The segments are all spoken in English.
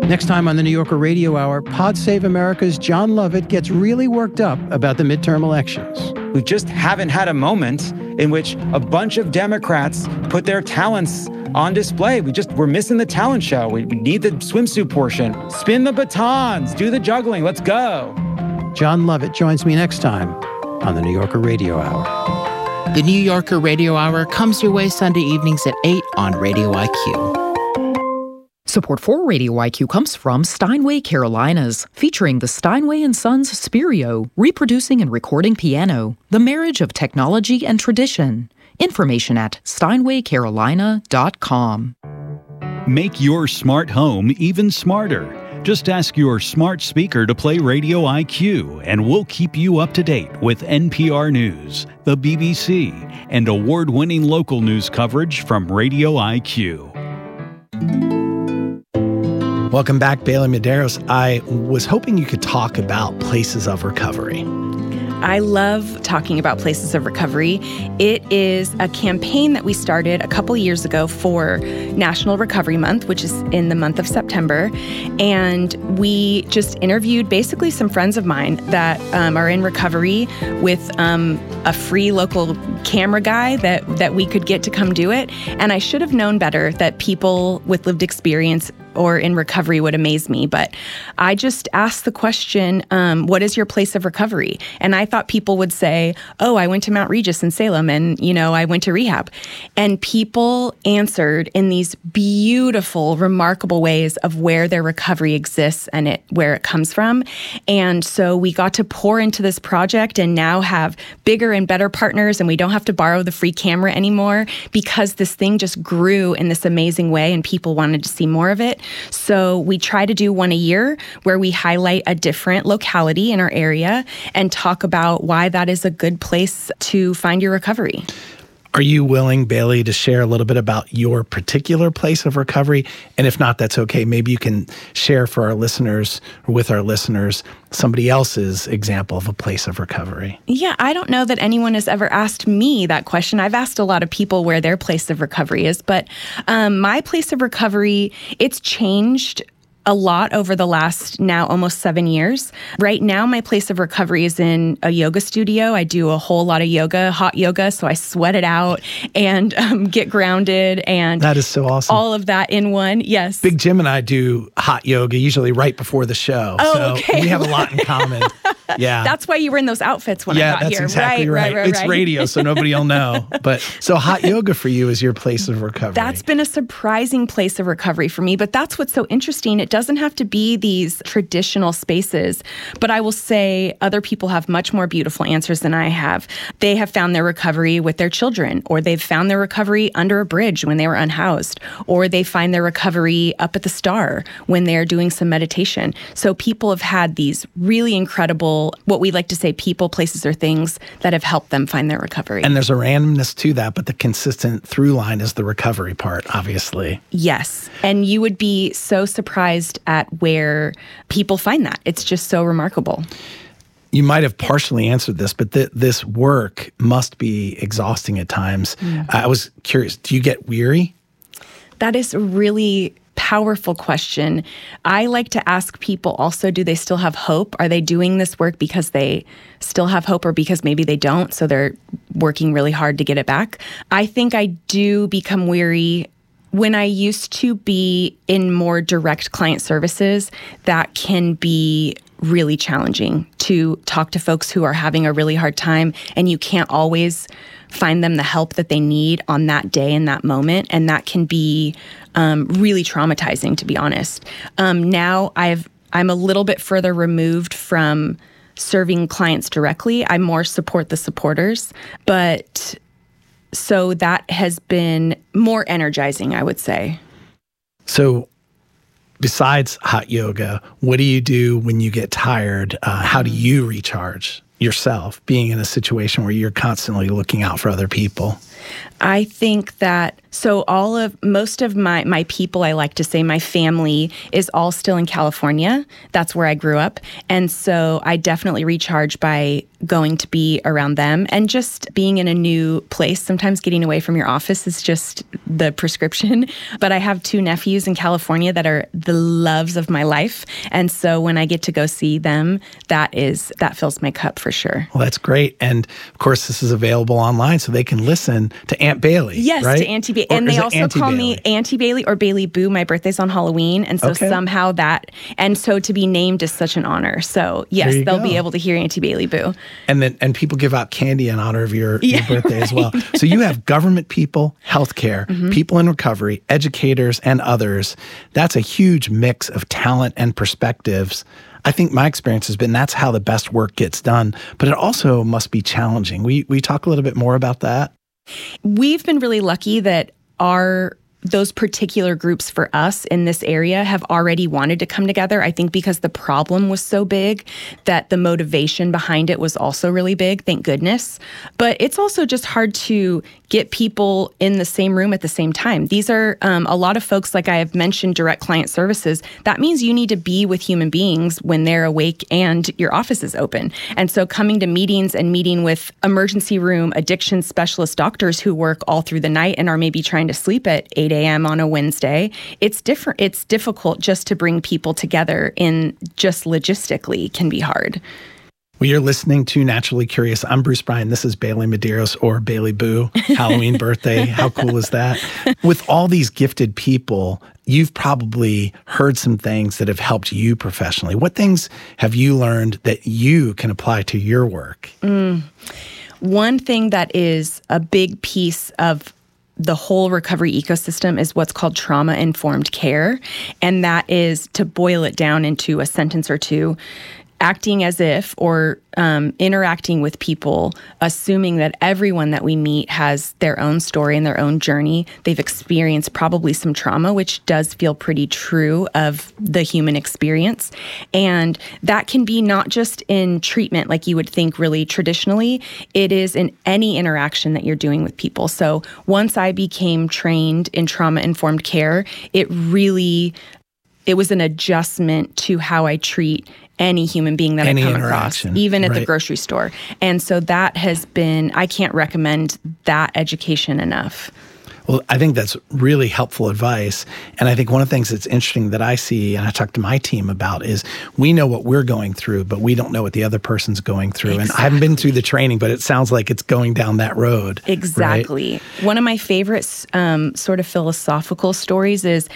Next time on the New Yorker Radio Hour, Pod Save America's John Lovett gets really worked up about the midterm elections. We just haven't had a moment in which a bunch of Democrats put their talents on display. We're missing the talent show. We need the swimsuit portion. Spin the batons, do the juggling, let's go. John Lovett joins me next time on the New Yorker Radio Hour. The New Yorker Radio Hour comes your way Sunday evenings at 8 on Radio IQ. Support for Radio IQ comes from Steinway Carolinas, featuring the Steinway & Sons Spirio, reproducing and recording piano, the marriage of technology and tradition. Information at steinwaycarolina.com. Make your smart home even smarter. Just ask your smart speaker to play Radio IQ, and we'll keep you up to date with NPR News, the BBC, and award-winning local news coverage from Radio IQ. Welcome back, Bailey Medeiros. I was hoping you could talk about places of recovery. I love talking about places of recovery. It is a campaign that we started a couple years ago for National Recovery Month, which is in the month of September. And we just interviewed basically some friends of mine that are in recovery with a free local camera guy that we could get to come do it. And I should have known better that people with lived experience or in recovery would amaze me. But I just asked the question, what is your place of recovery? And I thought people would say, oh, I went to Mount Regis in Salem and, I went to rehab. And people answered in these beautiful, remarkable ways of where their recovery exists and where it comes from. And so we got to pour into this project and now have bigger and better partners, and we don't have to borrow the free camera anymore because this thing just grew in this amazing way and people wanted to see more of it. So we try to do one a year where we highlight a different locality in our area and talk about why that is a good place to find your recovery. Are you willing, Bailey, to share a little bit about your particular place of recovery? And if not, that's okay. Maybe you can share for our listeners or with our listeners somebody else's example of a place of recovery. Yeah, I don't know that anyone has ever asked me that question. I've asked a lot of people where their place of recovery is, but my place of recovery, it's changed a lot over the last now almost 7 years. Right now, my place of recovery is in a yoga studio. I do a whole lot of yoga, hot yoga, so I sweat it out and get grounded. And that is so awesome. All of that in one, yes. Big Jim and I do hot yoga usually right before the show. Oh, so okay. We have a lot in common. Yeah. That's why you were in those outfits when I got here. Yeah, that's exactly right. It's radio, so nobody will know. But so hot yoga for you is your place of recovery. That's been a surprising place of recovery for me, but that's what's so interesting. It doesn't have to be these traditional spaces, but I will say other people have much more beautiful answers than I have. They have found their recovery with their children, or they've found their recovery under a bridge when they were unhoused, or they find their recovery up at the Star when they're doing some meditation. So people have had these really incredible, what we like to say, people, places, or things that have helped them find their recovery. And there's a randomness to that, but the consistent through line is the recovery part, obviously. Yes. And you would be so surprised at where people find that. It's just so remarkable. You might have partially answered this, but this work must be exhausting at times. I was curious, do you get weary? That is a really powerful question. I like to ask people also, do they still have hope? Are they doing this work because they still have hope or because maybe they don't, so they're working really hard to get it back? I think I do become weary when I used to be in more direct client services. That can be really challenging to talk to folks who are having a really hard time, and you can't always find them the help that they need on that day and that moment. And that can be really traumatizing, to be honest. Now I'm a little bit further removed from serving clients directly. I more support the supporters, but so that has been more energizing, I would say. So besides hot yoga, what do you do when you get tired? How do you recharge yourself being in a situation where you're constantly looking out for other people? I think that most of my people, I like to say my family is all still in California. That's where I grew up. And so I definitely recharge by going to be around them and just being in a new place. Sometimes getting away from your office is just the prescription. But I have 2 nephews in California that are the loves of my life. And so when I get to go see them, that fills my cup for sure. Well, that's great. And of course, this is available online so they can listen to Aunt Bailey. Yes, right? to Auntie Bailey. And they also call me Auntie Bailey or Bailey Boo. My birthday's on Halloween. And so somehow so to be named is such an honor. So yes, they'll be able to hear Auntie Bailey Boo. And people give out candy in honor of your birthday as well. So you have government people, healthcare, people in recovery, educators, and others. That's a huge mix of talent and perspectives. I think my experience has been that's how the best work gets done, but it also must be challenging. We talk a little bit more about that? We've been really lucky that those particular groups for us in this area have already wanted to come together. I think because the problem was so big that the motivation behind it was also really big, thank goodness. But it's also just hard to get people in the same room at the same time. These are a lot of folks, like I have mentioned, direct client services. That means you need to be with human beings when they're awake and your office is open. And so coming to meetings and meeting with emergency room addiction specialist doctors who work all through the night and are maybe trying to sleep at 8 a.m. on a Wednesday, it's different. It's difficult just to bring people together in just logistically can be hard. Well, you're listening to Naturally Curious. I'm Bruce Bryan. This is Bailey Medeiros, or Bailey Boo. Halloween birthday. How cool is that? With all these gifted people, you've probably heard some things that have helped you professionally. What things have you learned that you can apply to your work? One thing that is a big piece of the whole recovery ecosystem is what's called trauma-informed care. And that is, to boil it down into a sentence or two, acting as if or interacting with people, assuming that everyone that we meet has their own story and their own journey. They've experienced probably some trauma, which does feel pretty true of the human experience. And that can be not just in treatment like you would think really traditionally, it is in any interaction that you're doing with people. So once I became trained in trauma-informed care, it was an adjustment to how I treat any human being that I come across, even at the grocery store. And so that has been, I can't recommend that education enough. Well, I think that's really helpful advice. And I think one of the things that's interesting that I see, and I talk to my team about, is we know what we're going through, but we don't know what the other person's going through. Exactly. And I haven't been through the training, but it sounds like it's going down that road. Exactly. Right? One of my favorite sort of philosophical stories is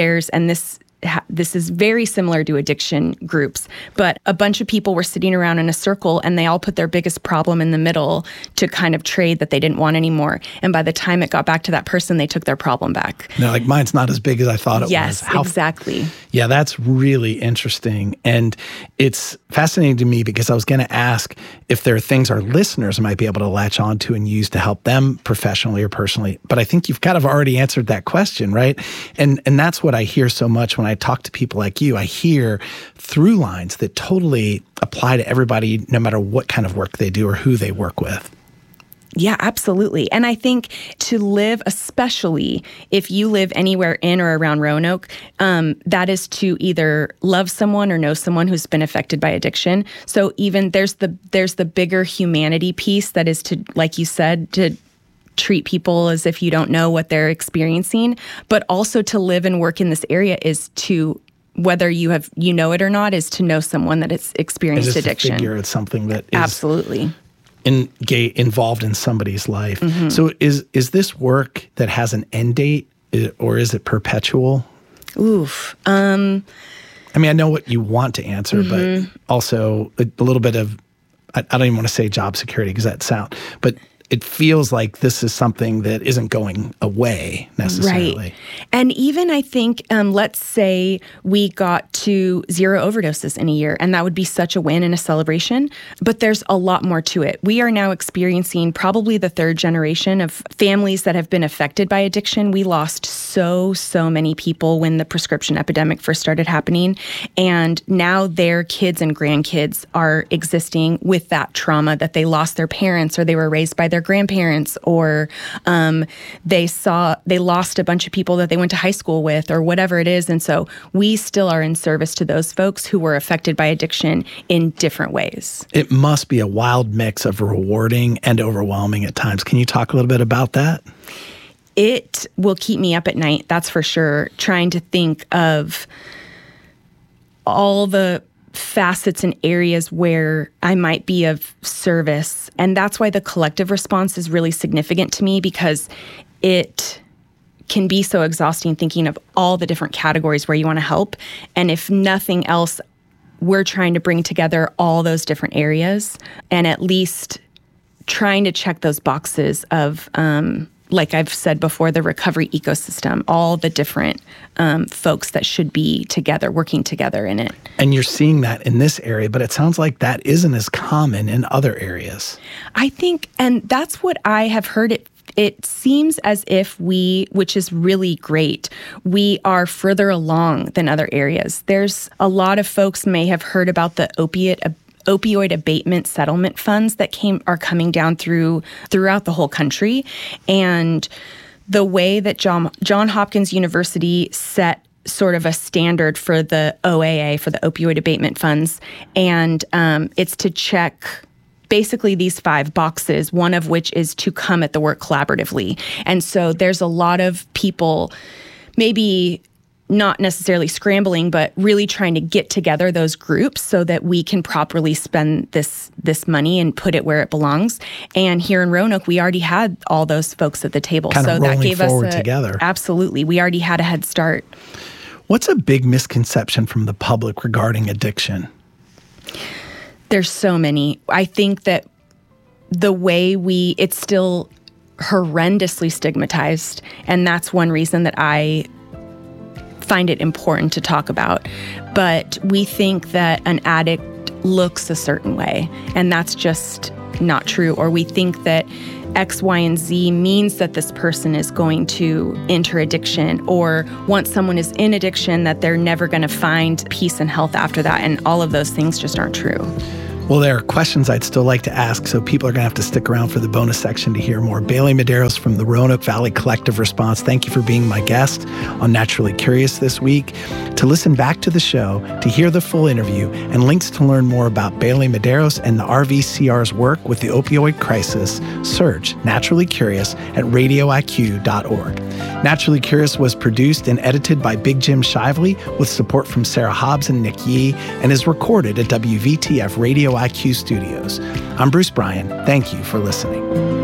this is very similar to addiction groups, but a bunch of people were sitting around in a circle and they all put their biggest problem in the middle to kind of trade that they didn't want anymore. And by the time it got back to that person, they took their problem back. No, like mine's not as big as I thought it was. Yes, exactly. Yeah, that's really interesting. And it's fascinating to me because I was going to ask if there are things our listeners might be able to latch onto and use to help them professionally or personally. But I think you've kind of already answered that question, right? And that's what I hear so much when I talk to people like you. I hear through lines that totally apply to everybody, no matter what kind of work they do or who they work with. Yeah, absolutely. And I think to live, especially if you live anywhere in or around Roanoke, that is to either love someone or know someone who's been affected by addiction. So even there's the bigger humanity piece that is to, like you said, to treat people as if you don't know what they're experiencing, but also to live and work in this area is to, whether you know it or not, is to know someone that has experienced addiction. It's something that is absolutely involved in somebody's life. Mm-hmm. So is this work that has an end date, or is it perpetual? Oof. I mean, I know what you want to answer, but also a little bit of, I don't even want to say job security because that sounds, but it feels like this is something that isn't going away necessarily. Right. And even I think, let's say we got to 0 overdoses in a year, and that would be such a win and a celebration. But there's a lot more to it. We are now experiencing probably the 3rd generation of families that have been affected by addiction. We lost so many people when the prescription epidemic first started happening. And now their kids and grandkids are existing with that trauma that they lost their parents or they were raised by their their grandparents, or they lost a bunch of people that they went to high school with, or whatever it is. And so we still are in service to those folks who were affected by addiction in different ways. It must be a wild mix of rewarding and overwhelming at times. Can you talk a little bit about that? It will keep me up at night, that's for sure, trying to think of all the facets and areas where I might be of service. And that's why the collective response is really significant to me, because it can be so exhausting thinking of all the different categories where you want to help. And if nothing else, we're trying to bring together all those different areas and at least trying to check those boxes of, like I've said before, the recovery ecosystem, all the different folks that should be together, working together in it. And you're seeing that in this area, but it sounds like that isn't as common in other areas. I think, and that's what I have heard. It seems as if we, which is really great, we are further along than other areas. There's a lot of folks may have heard about the opioid abatement settlement funds that are coming down throughout the whole country. And the way that Johns Hopkins University set sort of a standard for the OAA, for the opioid abatement funds, and it's to check basically these 5 boxes, one of which is to come at the work collaboratively. And so there's a lot of people maybe not necessarily scrambling, but really trying to get together those groups so that we can properly spend this money and put it where it belongs. And here in Roanoke, we already had all those folks at the table. Kind of so that gave us together. Absolutely. We already had a head start. What's a big misconception from the public regarding addiction? There's so many. I think that the way it's still horrendously stigmatized. And that's one reason that I find it important to talk about. But we think that an addict looks a certain way, and that's just not true. Or we think that X, Y, and Z means that this person is going to enter addiction, or once someone is in addiction, that they're never going to find peace and health after that. And all of those things just aren't true. Well, there are questions I'd still like to ask, so people are going to have to stick around for the bonus section to hear more. Bailey Medeiros from the Roanoke Valley Collective Response, thank you for being my guest on Naturally Curious this week. To listen back to the show, to hear the full interview, and links to learn more about Bailey Medeiros and the RVCR's work with the opioid crisis, search Naturally Curious at radioiq.org. Naturally Curious was produced and edited by Big Jim Shively with support from Sarah Hobbs and Nick Yee, and is recorded at WVTF Radio IQ Studios. I'm Bruce Bryan. Thank you for listening.